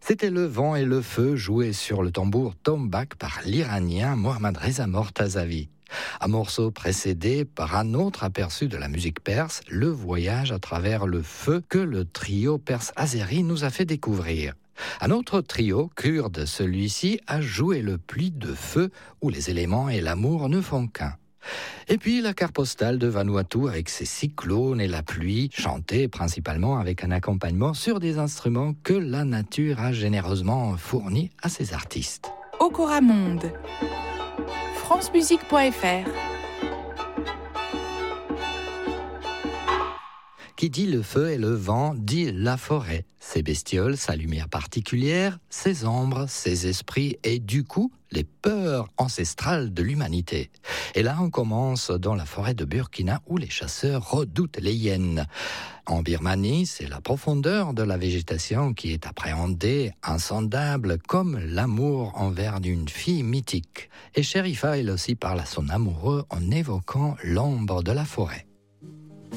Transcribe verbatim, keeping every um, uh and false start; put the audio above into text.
C'était Le vent et le feu joué sur le tambour tombak par l'Iranien Mohammad Reza Mortazavi. Un morceau précédé par un autre aperçu de la musique perse, le voyage à travers le feu que le trio perse-azéri nous a fait découvrir. Un autre trio, kurde celui-ci, a joué le pluie de feu où les éléments et l'amour ne font qu'un. Et puis la carte postale de Vanuatu avec ses cyclones et la pluie, chantée principalement avec un accompagnement sur des instruments que la nature a généreusement fournis à ses artistes. Okora Monde, francemusique point f r. Qui dit le feu et le vent dit la forêt, ses bestioles, sa lumière particulière, ses ombres, ses esprits et du coup les peurs ancestrales de l'humanité. Et là on commence dans la forêt de Burkina où les chasseurs redoutent les hyènes. En Birmanie, c'est la profondeur de la végétation qui est appréhendée, insondable, comme l'amour envers une fille mythique. Et Sherifa, elle aussi, parle à son amoureux en évoquant l'ombre de la forêt.